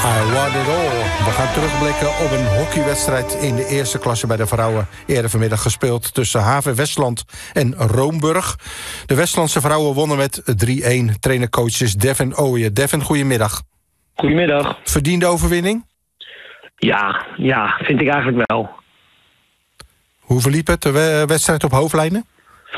I want it all. We gaan terugblikken op een hockeywedstrijd in de eerste klasse bij de vrouwen. Eerder vanmiddag gespeeld tussen HV Westland en Roomburg. De Westlandse vrouwen wonnen met 3-1. Trainercoach is Devin Ooyen. Devin, goedemiddag. Goedemiddag. Verdiende overwinning? Ja, vind ik eigenlijk wel. Hoe verliep het, de wedstrijd op hoofdlijnen?